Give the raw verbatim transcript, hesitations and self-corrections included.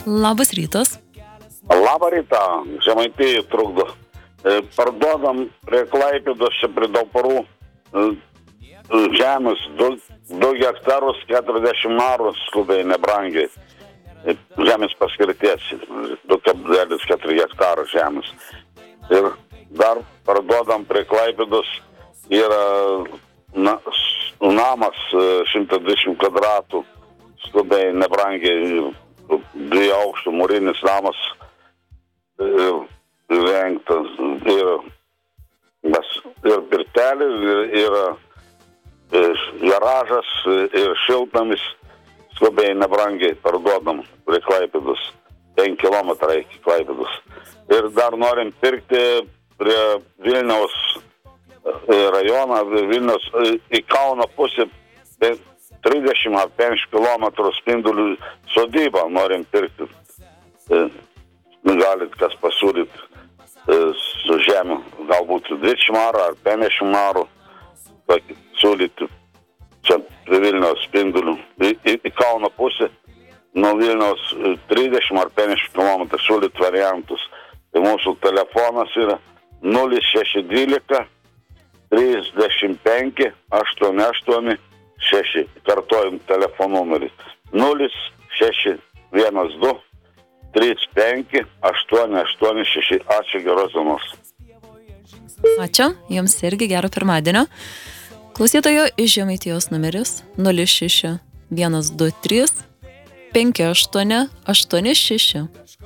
Labas rytas. Labą rytą, Žemaitijai trukdo. E, Parduodam prie Klaipėdos, čia prie Dauparų e, žemės, du, du hektarus, keturiasdešimt arų, skubiai, nebrangiai. E, Žemės paskirties, du kablelis keturi hektarų žemės. Ir dar parduodam prie Klaipėdos, yra na, namas e, šimtas dvidešimt kvadratų, skubiai, nebrangiai, dviejų aukštų mūrinis namas įrengtas ir, ir pirtelis, ir, ir garažas, ir šiltnamis, skubiai nebrangiai parduodam prie Klaipėdos, penki kilometrai iki Klaipėdos. Ir dar norim pirkti prie Vilniaus rajoną, Vilniaus į Kauno pusę, trisdešimt ar penkiasdešimt kilometrų spindulių sodybą norim pirkti. Galit kas pasiūlyti su žemė, galbūt dvidešimt arų ar penkiasdešimt arų siūlyti čia prie Vilniaus spindulių į, į, į Kauno pusę, nuo Vilniaus trisdešimt ar penkiasdešimt kilometrų siūlyti variantus. Tai mūsų telefonas yra nulis šeši dvylika trisdešimt penki aštuoni aštuoni šeši, kartuojam telefonų numerį nulis šeši vienas du trys penki aštuoni aštuoni šeši. Ačiū, geros dienos. Ačiū, jums irgi gero pirmadienio. Klausytojo iš Žemaitijos numeris nulis šeši vienas du trys penki aštuoni aštuoni šeši.